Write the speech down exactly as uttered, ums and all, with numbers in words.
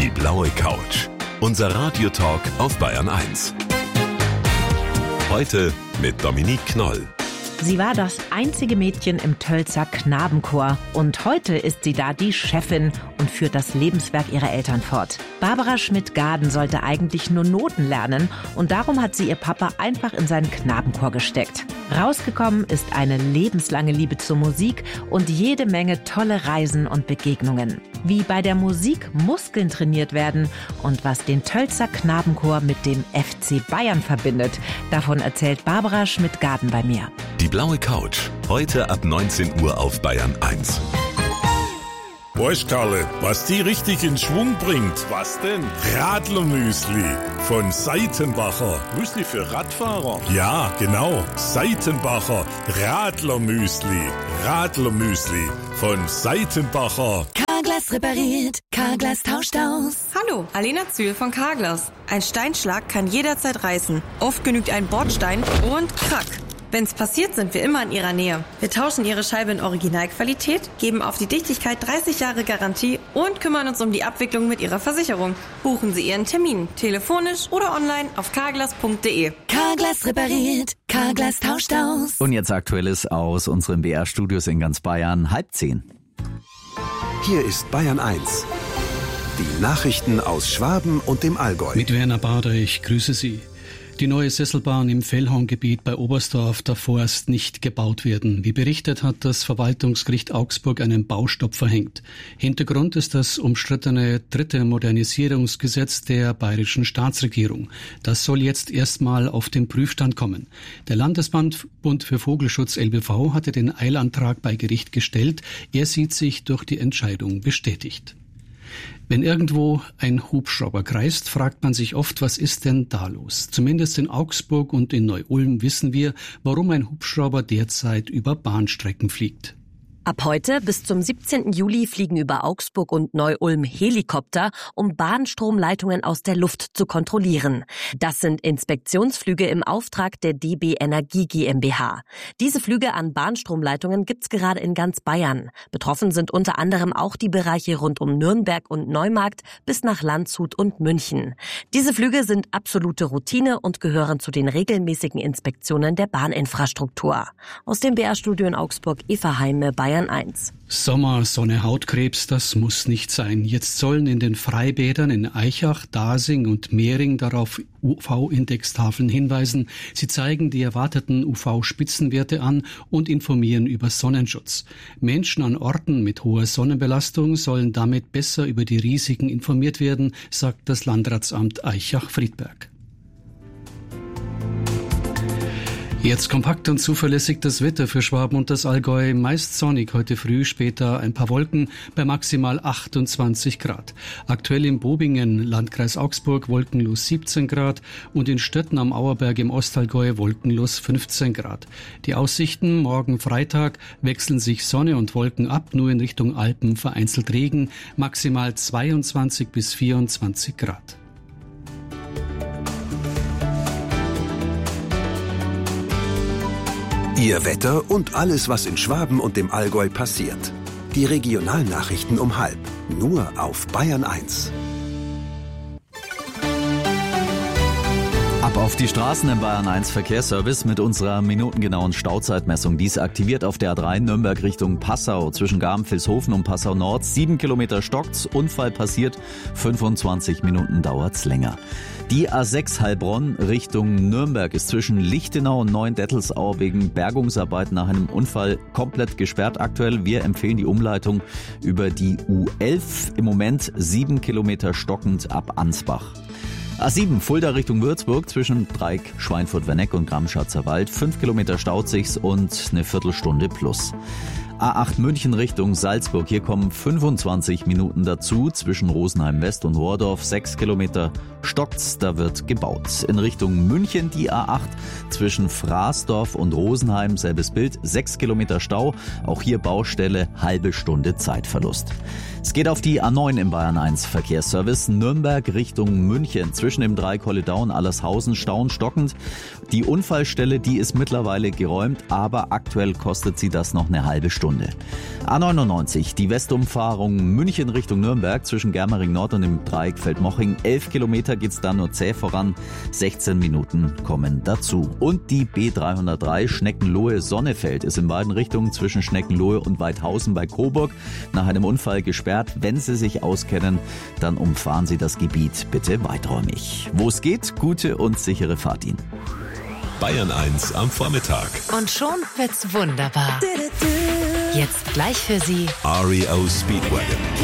Die blaue Couch. Unser Radiotalk auf Bayern eins. Heute mit Dominique Knoll. Sie war das einzige Mädchen im Tölzer Knabenchor und heute ist sie da die Chefin und führt das Lebenswerk ihrer Eltern fort. Barbara Schmidt-Gaden sollte eigentlich nur Noten lernen und darum hat sie ihr Papa einfach in seinen Knabenchor gesteckt. Rausgekommen ist eine lebenslange Liebe zur Musik und jede Menge tolle Reisen und Begegnungen. Wie bei der Musik Muskeln trainiert werden und was den Tölzer Knabenchor mit dem F C Bayern verbindet, davon erzählt Barbara Schmidt-Gaden bei mir. Die blaue Couch. Heute ab neunzehn Uhr auf Bayern eins. Weißt Karle, was die richtig in Schwung bringt? Was denn? Radlermüsli von Seitenbacher. Müsli für Radfahrer? Ja, genau. Seitenbacher Radlermüsli. Radlermüsli von Seitenbacher. Carglass repariert, Carglass tauscht aus. Hallo, Alena Zühl von Carglass. Ein Steinschlag kann jederzeit reißen. Oft genügt ein Bordstein und krack. Wenn's passiert, sind wir immer in Ihrer Nähe. Wir tauschen Ihre Scheibe in Originalqualität, geben auf die Dichtigkeit dreißig Jahre Garantie und kümmern uns um die Abwicklung mit Ihrer Versicherung. Buchen Sie Ihren Termin, telefonisch oder online auf carglass punkt de. Carglass repariert, Carglass tauscht aus. Und jetzt Aktuelles aus unseren B R-Studios in ganz Bayern, halb zehn. Hier ist Bayern eins. Die Nachrichten aus Schwaben und dem Allgäu. Mit Werner Bader, ich grüße Sie. Die neue Sesselbahn im Fellhorngebiet bei Oberstdorf darf vorerst nicht gebaut werden. Wie berichtet, hat das Verwaltungsgericht Augsburg einen Baustopp verhängt. Hintergrund ist das umstrittene dritte Modernisierungsgesetz der bayerischen Staatsregierung. Das soll jetzt erstmal auf den Prüfstand kommen. Der Landesbund für Vogelschutz L B V hatte den Eilantrag bei Gericht gestellt. Er sieht sich durch die Entscheidung bestätigt. Wenn irgendwo ein Hubschrauber kreist, fragt man sich oft, was ist denn da los? Zumindest in Augsburg und in Neu-Ulm wissen wir, warum ein Hubschrauber derzeit über Bahnstrecken fliegt. Ab heute bis zum siebzehnten Juli fliegen über Augsburg und Neu-Ulm Helikopter, um Bahnstromleitungen aus der Luft zu kontrollieren. Das sind Inspektionsflüge im Auftrag der D B Energie GmbH. Diese Flüge an Bahnstromleitungen gibt's gerade in ganz Bayern. Betroffen sind unter anderem auch die Bereiche rund um Nürnberg und Neumarkt bis nach Landshut und München. Diese Flüge sind absolute Routine und gehören zu den regelmäßigen Inspektionen der Bahninfrastruktur. Aus dem B R-Studio in Augsburg, Eva Heime, Bayern eins. Sommer, Sonne, Hautkrebs, das muss nicht sein. Jetzt sollen in den Freibädern in Aichach, Dasing und Mehring darauf U V-Indextafeln hinweisen. Sie zeigen die erwarteten U V-Spitzenwerte an und informieren über Sonnenschutz. Menschen an Orten mit hoher Sonnenbelastung sollen damit besser über die Risiken informiert werden, sagt das Landratsamt Aichach-Friedberg. Jetzt kompakt und zuverlässig das Wetter für Schwaben und das Allgäu. Meist sonnig heute früh, später ein paar Wolken bei maximal achtundzwanzig Grad. Aktuell in Bobingen, Landkreis Augsburg, wolkenlos siebzehn Grad und in Stötten am Auerberg im Ostallgäu wolkenlos fünfzehn Grad. Die Aussichten morgen Freitag wechseln sich Sonne und Wolken ab, nur in Richtung Alpen vereinzelt Regen, maximal zweiundzwanzig bis vierundzwanzig Grad. Ihr Wetter und alles, was in Schwaben und dem Allgäu passiert. Die Regionalnachrichten um halb. Nur auf Bayern eins. Ab auf die Straßen im Bayern eins Verkehrsservice mit unserer minutengenauen Stauzeitmessung. Dies aktiviert auf der A drei Nürnberg Richtung Passau zwischen Garm-Vilshofen und Passau Nord. Sieben Kilometer stockt's, Unfall passiert, fünfundzwanzig Minuten dauert's länger. Die A sechs Heilbronn Richtung Nürnberg ist zwischen Lichtenau und Neuendettelsau wegen Bergungsarbeiten nach einem Unfall komplett gesperrt aktuell. Wir empfehlen die Umleitung über die U elf. Im Moment sieben Kilometer stockend ab Ansbach. A sieben Fulda Richtung Würzburg zwischen Dreieck, Schweinfurt-Werneck und Gramm-Schatzer Wald. Fünf Kilometer staut sich's und eine Viertelstunde plus. A acht München Richtung Salzburg. Hier kommen fünfundzwanzig Minuten dazu zwischen Rosenheim West und Rohrdorf. Sechs Kilometer stockt's, da wird gebaut. In Richtung München die A acht zwischen Fraßdorf und Rosenheim. Selbes Bild, sechs Kilometer Stau. Auch hier Baustelle, halbe Stunde Zeitverlust. Es geht auf die A neun im Bayern eins Verkehrsservice. Nürnberg Richtung München. Zwischen dem Dreieck Holledau und Allershausen stauen stockend. Die Unfallstelle, die ist mittlerweile geräumt, aber aktuell kostet sie das noch eine halbe Stunde. Stunde. A neunundneunzig, die Westumfahrung München Richtung Nürnberg zwischen Germering Nord und dem Dreieck Feldmoching. elf Kilometer geht's da nur zäh voran, sechzehn Minuten kommen dazu. Und die B dreihundertdrei Schneckenlohe-Sonnefeld ist in beiden Richtungen zwischen Schneckenlohe und Weidhausen bei Coburg nach einem Unfall gesperrt. Wenn Sie sich auskennen, dann umfahren Sie das Gebiet bitte weiträumig. Wo es geht, gute und sichere Fahrt Ihnen. Bayern eins am Vormittag. Und schon wird's wunderbar. Jetzt gleich für Sie R E O Speedwagon.